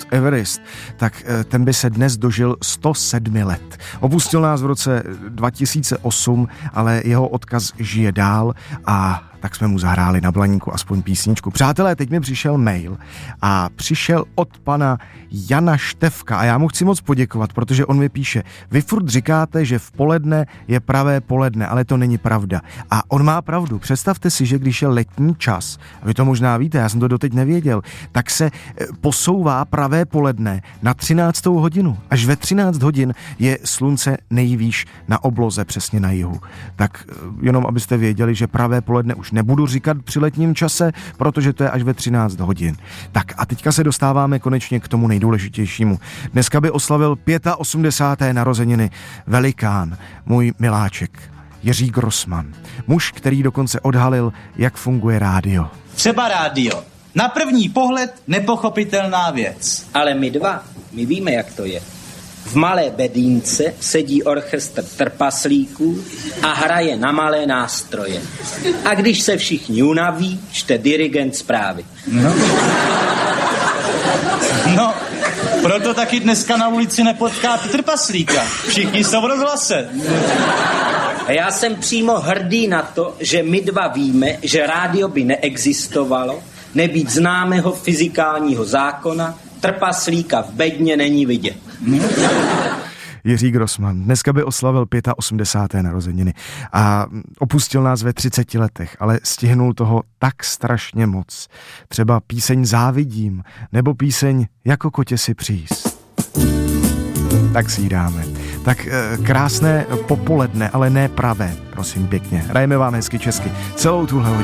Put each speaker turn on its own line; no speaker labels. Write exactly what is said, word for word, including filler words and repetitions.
Mount Everest, tak ten by se dnes dožil sto sedm let. Opustil nás v roce dva tisíce osm, ale jeho odkaz žije dál a tak jsme mu zahráli na Blaníku aspoň písničku. Přátelé, teď mi přišel mail a přišel od pana Jana Štefka a já mu chci moc poděkovat, protože on mi píše: vy furt říkáte, že v poledne je pravé poledne, ale to není pravda. A on má pravdu. Představte si, že když je letní čas, a vy to možná víte, já jsem to doteď nevěděl, tak se posouvá pravé poledne na třináctou hodinu. Až ve třináct hodin je slunce nejvýš na obloze, přesně na jihu. Tak jenom abyste věděli, že pravé poledne už nebudu říkat při letním čase, protože to je až ve třináct hodin. Tak a teďka se dostáváme konečně k tomu nejdůležitějšímu. Dneska by oslavil osmdesáté páté narozeniny velikán, můj miláček, Jiří Grossman. Muž, který dokonce odhalil, jak funguje rádio.
Třeba rádio. Na první pohled nepochopitelná věc.
Ale my dva, my víme, jak to je. V malé bedínce sedí orchestr trpaslíků a hraje na malé nástroje. A když se všichni unaví, čte dirigent zprávy.
No. No, proto taky dneska na ulici nepotkáte trpaslíka. Všichni jsou v rozhlase.
A já jsem přímo hrdý na to, že my dva víme, že rádio by neexistovalo, nebýt známého fyzikálního zákona, trpaslíka v bedně není vidět.
Jiří Grossman dneska by oslavil osmdesáté páté narozeniny a opustil nás ve třiceti letech, ale stihnul toho tak strašně moc. Třeba píseň Závidím nebo píseň Jako kotě si příst. Tak si ji dáme. Tak krásné popoledne, ale ne pravé, prosím pěkně. Hrajeme vám hezky česky celou tuhle hodinu.